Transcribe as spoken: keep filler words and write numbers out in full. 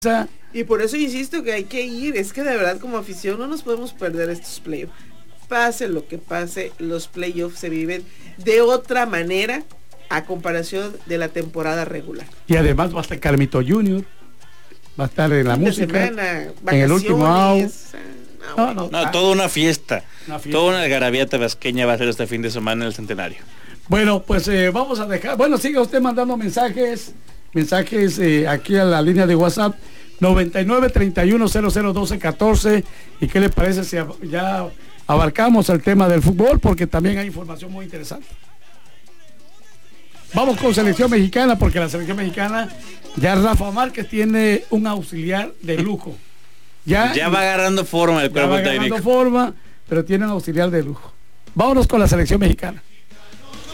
Y por eso insisto que hay que ir, es que de verdad como afición no nos podemos perder estos playoffs. Pase lo que pase, los playoffs se viven de otra manera a comparación de la temporada regular. Y además va a estar Carmito junior, va a estar en la Fin de música, semana, en el último out. No, no, no, toda una fiesta, una fiesta, toda una algarabía tabasqueña va a ser este fin de semana en el Centenario. Bueno, pues eh, vamos a dejar, bueno, siga usted mandando mensajes, mensajes eh, aquí a la línea de WhatsApp noventa y nueve, treinta y uno, cero cero, doce, catorce. ¿Y qué le parece si ya abarcamos el tema del fútbol? Porque también hay información muy interesante. Vamos con selección mexicana, porque la selección mexicana, ya Rafa Márquez tiene un auxiliar de lujo. Ya, ya va agarrando forma el cuerpo técnico. Ya va agarrando forma, pero tiene un auxiliar de lujo. Vámonos con la selección mexicana.